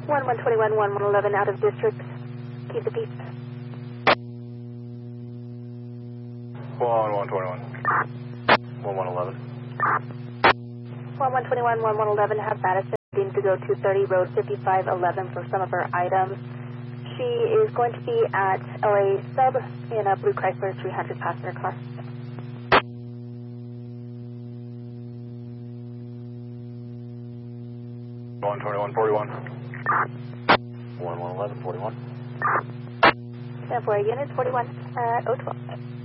1121, 1111 out of district. Keep the peace. 1121. 1111. 1121, 1111 have Madison deemed to go 230 Road 5511 for some of her items. She is going to be at LA Sub in a blue Chrysler 300 passenger car. One 2141. 1111, 41. Stand for units 41 at 012.